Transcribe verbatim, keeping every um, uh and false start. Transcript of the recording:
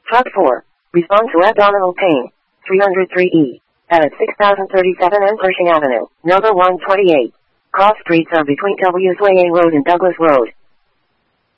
Truck four. Respond to abdominal pain. three oh three E. At six thousand thirty-seven and Pershing Avenue, number one twenty-eight. Cross streets are between W's Way A Road and Douglas Road.